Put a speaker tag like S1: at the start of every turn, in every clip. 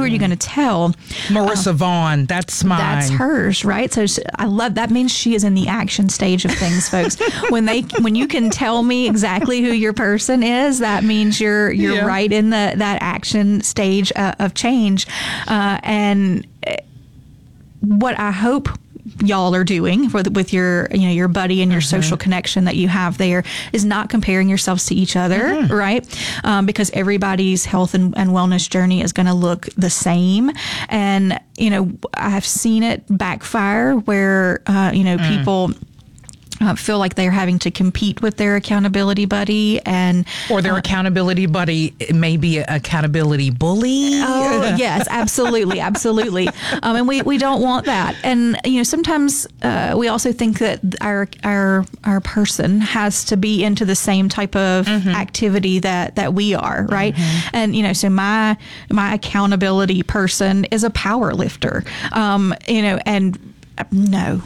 S1: are you going to tell?
S2: Marissa Vaughn, that's mine.
S1: That's hers, right? So I love that. Means she is in the action stage of things, folks. When you can tell me exactly who your person is, that means you're right in that action stage of change. And what I hope y'all are doing with your buddy and your social connection that you have there is not comparing yourselves to each other, right? Because everybody's health and wellness journey is going to look the same. And, I've seen it backfire where, people feel like they're having to compete with their accountability buddy,
S2: or their accountability buddy may be an accountability bully.
S1: Oh yes, absolutely. And we don't want that. And sometimes we also think that our person has to be into the same type of activity that we are, right? And so my accountability person is a power lifter. And no.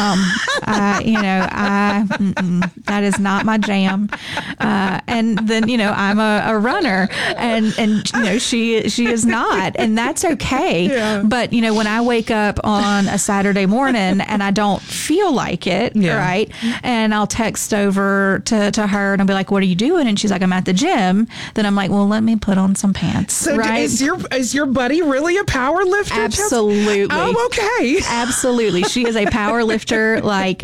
S1: That is not my jam. And then, I'm a runner and she is not, and that's okay. Yeah. But, when I wake up on a Saturday morning and I don't feel like it, right? And I'll text over to her and I'll be like, what are you doing? And she's like, I'm at the gym. Then I'm like, well, let me put on some pants.
S2: So
S1: right?
S2: Is your buddy really a power lifter?
S1: Absolutely.
S2: Oh, okay.
S1: Absolutely. She is a power lifter, like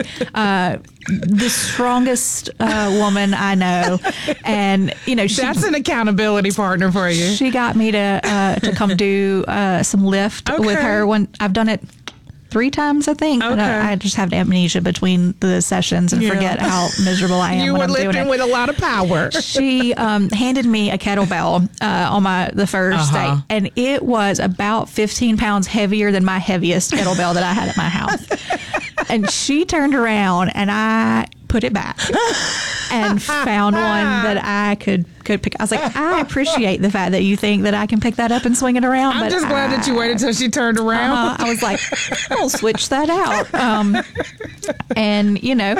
S1: the strongest woman I know. And,
S2: that's an accountability partner for you.
S1: She got me to come do some lift with her when I've done it 3 times, I think. Okay. I just have amnesia between the sessions and forget how miserable I am.
S2: You
S1: when
S2: were
S1: I'm doing
S2: lifting
S1: it.
S2: with a lot of power.
S1: She handed me a kettlebell on the first day, and it was about 15 pounds heavier than my heaviest kettlebell that I had at my house. And she turned around and I put it back and found one that I could pick. I was like, I appreciate the fact that you think that I can pick that up and swing it around.
S2: I'm just glad that you waited till she turned around.
S1: I was like, I'll switch that out. And,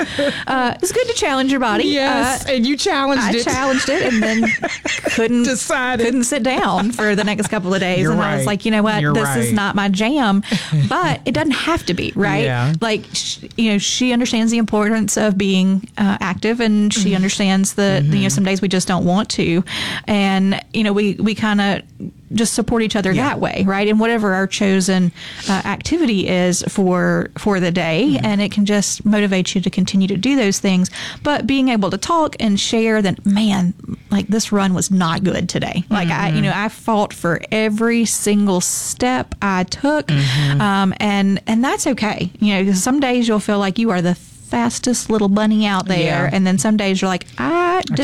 S1: it's good to challenge your body.
S2: Yes, and you challenged it.
S1: I challenged it and then couldn't sit down for the next couple of days. I was like, you know what? This is not my jam. But it doesn't have to be, right? Yeah. Like, she understands the importance of being active, and she understands that, some days we just don't want to. And, we kind of just support each other that way, right? And whatever our chosen activity is for the day, and it can just motivate you to continue to do those things. But being able to talk and share that, man, like this run was not good today. Like I fought for every single step I took, and that's okay. Because some days you'll feel like you are the fastest little bunny out there, and then some days you're like, did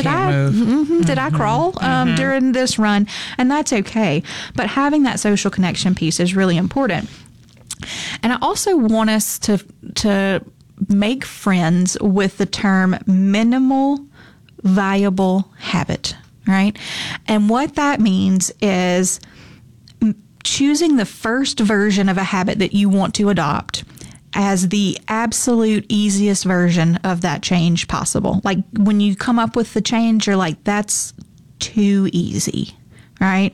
S1: I crawl during this run? And that's okay. But having that social connection piece is really important. And I also want us to make friends with the term minimal viable habit, right? And what that means is choosing the first version of a habit that you want to adopt as the absolute easiest version of that change possible. Like when you come up with the change, you're like, that's too easy, right?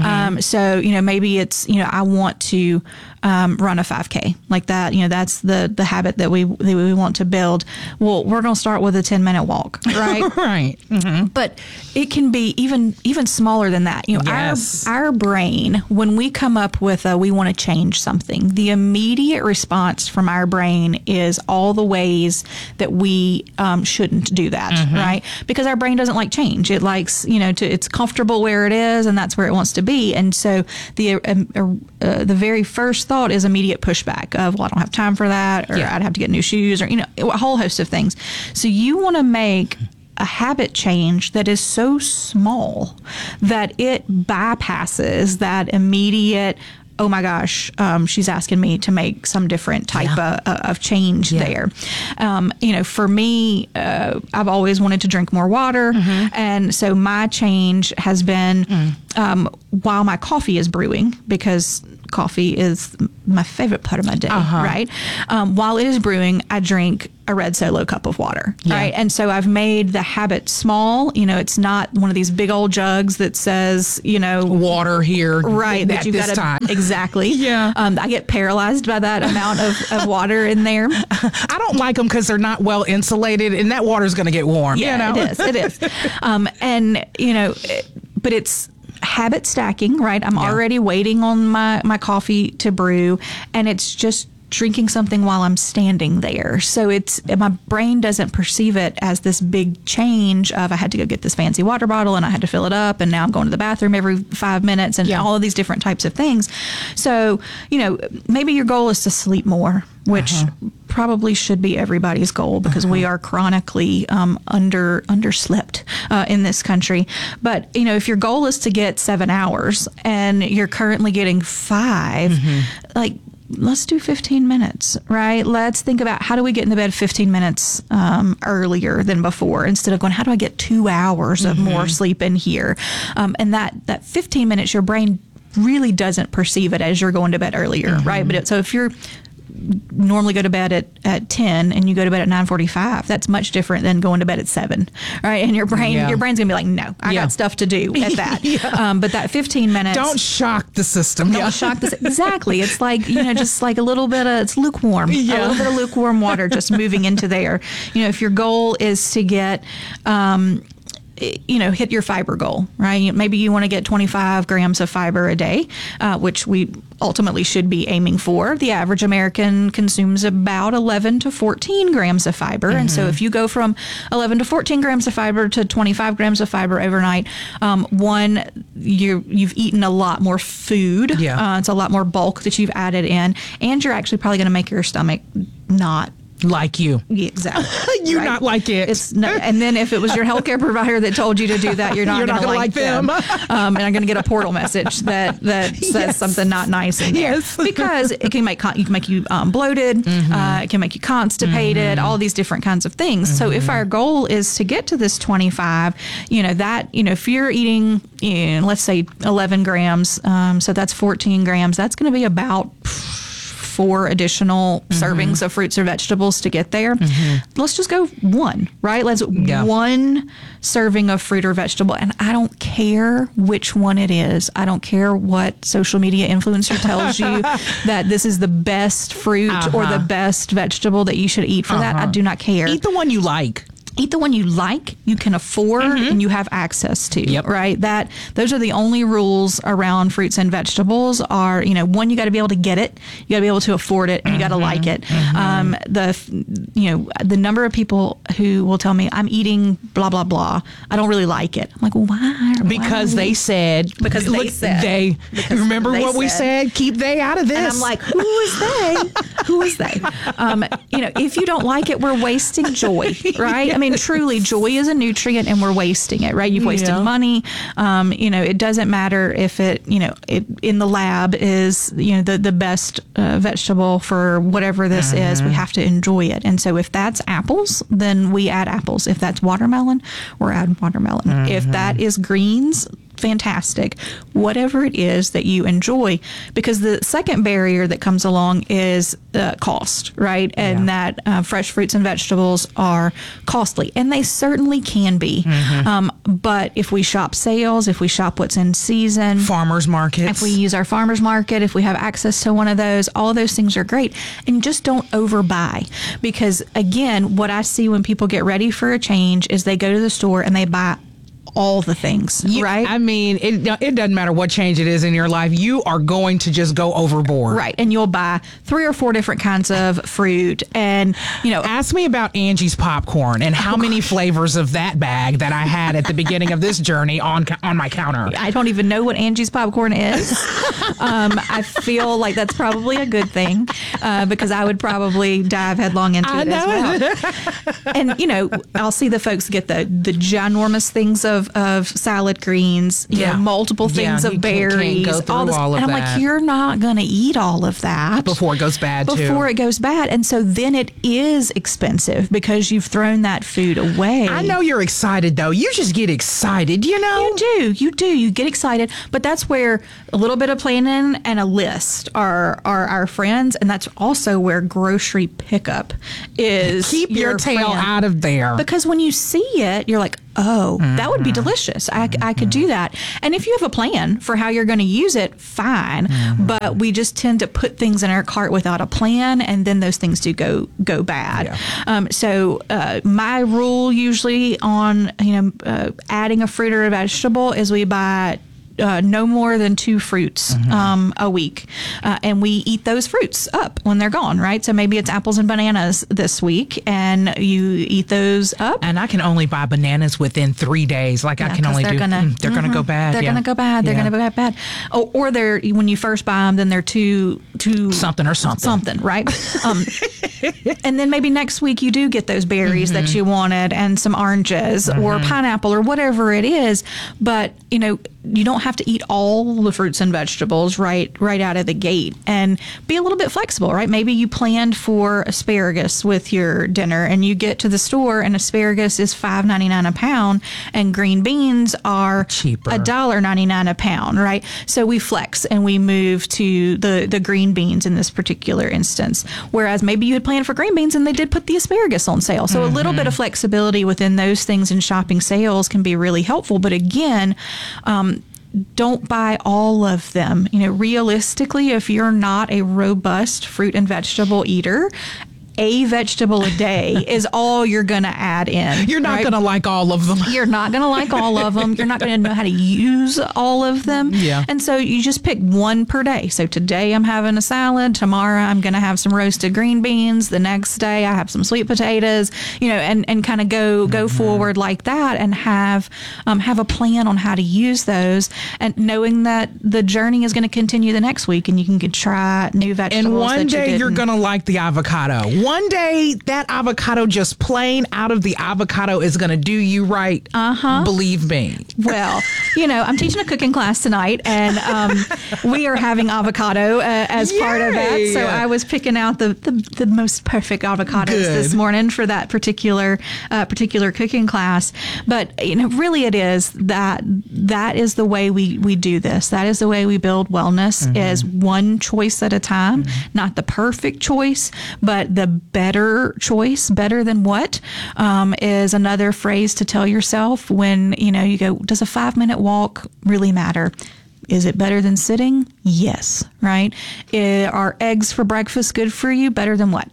S1: So, maybe it's, I want to run a 5K like that. That's the habit that we want to build. Well, we're going to start with a 10-minute walk, right?
S2: Right.
S1: But it can be even smaller than that. Our brain, when we come up with we want to change something, the immediate response from our brain is all the ways that we shouldn't do that, right? Because our brain doesn't like change. It likes, it's comfortable where it is, and that's where it wants to be. And so the very first thought is immediate pushback of, well, I don't have time for that, or I'd have to get new shoes, or, a whole host of things. So you want to make a habit change that is so small that it bypasses that immediate, oh my gosh, she's asking me to make some different type of change there. For me, I've always wanted to drink more water. And so my change has been while my coffee is brewing, because coffee is my favorite part of my day, right? While it is brewing, I drink a red Solo cup of water, right? And so I've made the habit small. It's not one of these big old jugs that says,
S2: water here,
S1: right? That you got to exactly. I get paralyzed by that amount of water in there.
S2: I don't like them because they're not well insulated, and that water's going to get warm.
S1: Yeah, it is. But it's habit stacking, right? I'm already waiting on my coffee to brew, and it's just drinking something while I'm standing there. So my brain doesn't perceive it as this big change of I had to go get this fancy water bottle and I had to fill it up, and now I'm going to the bathroom every 5 minutes, and all of these different types of things. So, maybe your goal is to sleep more, which probably should be everybody's goal, because we are chronically underslept in this country. But, if your goal is to get 7 hours and you're currently getting 5, let's do 15 minutes, right? Let's think about how do we get in the bed 15 minutes earlier than before, instead of going, how do I get 2 hours of more sleep in here? And that 15 minutes, your brain really doesn't perceive it as you're going to bed earlier, right? But so if you're normally go to bed at 10 and you go to bed at 9:45, that's much different than going to bed at 7, right? And your brain's gonna be like, no, I got stuff to do at that. But that 15 minutes,
S2: don't shock the system.
S1: Don't shock the exactly. It's like, just like a little bit of, it's lukewarm, a little bit of lukewarm water just moving into there. If your goal is to get hit your fiber goal, right? Maybe you want to get 25 grams of fiber a day, which we ultimately should be aiming for. The average American consumes about 11 to 14 grams of fiber. And so if you go from 11 to 14 grams of fiber to 25 grams of fiber overnight, you've eaten a lot more food. It's a lot more bulk that you've added in, and you're actually probably going to make your stomach not
S2: like you.
S1: Yeah, exactly.
S2: You're not like it.
S1: And then if it was your healthcare provider that told you to do that, you're not going to like them. And I'm going to get a portal message that says something not nice in there. Because it can make you bloated. It can make you constipated. All these different kinds of things. So if our goal is to get to this 25, if you're eating, let's say 11 grams, so that's 14 grams. That's going to be about 4 additional servings of fruits or vegetables to get there. Let's just go 1, right? Let's 1 serving of fruit or vegetable. And I don't care which one it is. I don't care what social media influencer tells you that this is the best fruit or the best vegetable that you should eat for that. I do not care.
S2: Eat the one you like.
S1: Eat the one you like, you can afford, and you have access to, right? Those are the only rules around fruits and vegetables are, one, you got to be able to get it, you got to be able to afford it, and you got to like it. The number of people who will tell me, I'm eating blah, blah, blah, I don't really like it. I'm like, well, why?
S2: Because they said.
S1: Because they said.
S2: Remember what we said? Keep they out of this.
S1: And I'm like, who is they? Who is they? If you don't like it, we're wasting joy, right? I mean, truly, joy is a nutrient, and we're wasting it, right? You've wasted money. It doesn't matter if it in the lab is, the best vegetable for whatever this is. We have to enjoy it. And so if that's apples, then we add apples. If that's watermelon, we're adding watermelon. If that is greens, fantastic. Whatever it is that you enjoy, because the second barrier that comes along is cost, right? And that fresh fruits and vegetables are costly, and they certainly can be. But if we shop sales, if we shop what's in season,
S2: farmers markets,
S1: if we use our farmers market, if we have access to one of those, all of those things are great. And just don't overbuy, because again, what I see when people get ready for a change is they go to the store and they buy all the things, right?
S2: I mean, it doesn't matter what change it is in your life. You are going to just go overboard.
S1: Right. And you'll buy 3 or 4 different kinds of fruit. And,
S2: ask me about Angie's popcorn and how many flavors of that bag that I had at the beginning of this journey on my counter.
S1: I don't even know what Angie's popcorn is. I feel like that's probably a good thing because I would probably dive headlong into it as well. And, I'll see the folks get the ginormous things of of salad greens, you know, multiple things of berries, all this. And I'm like, you're not going to eat all of that
S2: before it goes bad.
S1: It goes bad. And so then it is expensive because you've thrown that food away.
S2: I know you're excited though. You just get excited, you know?
S1: You do. You get excited. But that's where a little bit of planning and a list are our friends. And that's also where grocery pickup is.
S2: Keep your tail out of there.
S1: Because when you see it, you're like, oh, that would be delicious. I could do that. And if you have a plan for how you're going to use it, fine. But we just tend to put things in our cart without a plan, and then those things do go bad. Yeah. So my rule usually on adding a fruit or a vegetable is we buy no more than 2 fruits a week. And we eat those fruits up when they're gone, right? So maybe it's apples and bananas this week, and you eat those up.
S2: And I can only buy bananas within 3 days. Like I can only do, they're going to go bad.
S1: They're going to go bad. They're going to go bad. Or they're, when you first buy them, then they're too
S2: something or something.
S1: Something, right? And then maybe next week you do get those berries that you wanted and some oranges or pineapple or whatever it is. But, you don't have to eat all the fruits and vegetables right out of the gate, and be a little bit flexible, right? Maybe you planned for asparagus with your dinner and you get to the store and asparagus is $5.99 a pound and green beans are
S2: cheaper,
S1: $1.99 a pound, right? So we flex and we move to the green beans in this particular instance. Whereas maybe you had planned for green beans and they did put the asparagus on sale. So a little bit of flexibility within those things in shopping sales can be really helpful. But again, don't buy all of them. Realistically, if you're not a robust fruit and vegetable eater, a vegetable a day is all you're going to add in.
S2: You're not going to like all of them.
S1: You're not going to like all of them. You're not going to know how to use all of them.
S2: Yeah.
S1: And so you just pick one per day. So today I'm having a salad. Tomorrow I'm going to have some roasted green beans. The next day I have some sweet potatoes, and kind of go forward like that, and have a plan on how to use those, and knowing that the journey is going to continue the next week and you can try new vegetables.
S2: And one day you're going to like the avocado. One day, that avocado, just plain out of the avocado, is going to do you right. Believe me.
S1: Well, I'm teaching a cooking class tonight, and we are having avocado as part of that. So I was picking out the most perfect avocados this morning for that particular cooking class. But really, it is that is the way we do this. That is the way we build wellness. Is one choice at a time, not the perfect choice, but the better choice. Better than what is another phrase to tell yourself when you go, does a 5-minute walk really matter? Is it better than sitting? Yes. Right? Are eggs for breakfast good for you? Better than what?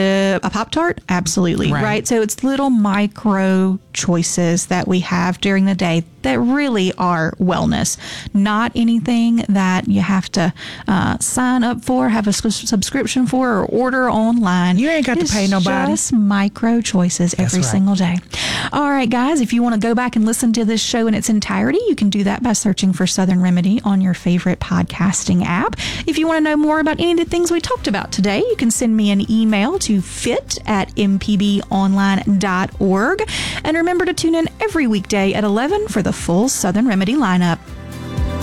S1: A Pop-Tart? Absolutely. Right. So it's little micro choices that we have during the day that really are wellness, not anything that you have to sign up for, have a subscription for, or order online.
S2: You ain't got to pay nobody.
S1: Just micro choices every single day. All right, guys, if you want to go back and listen to this show in its entirety, you can do that by searching for Southern Remedy on your favorite podcasting app. If you want to know more about any of the things we talked about today, you can send me an email to fit@mpbonline.org. And remember to tune in every weekday at 11 for the full Southern Remedy lineup.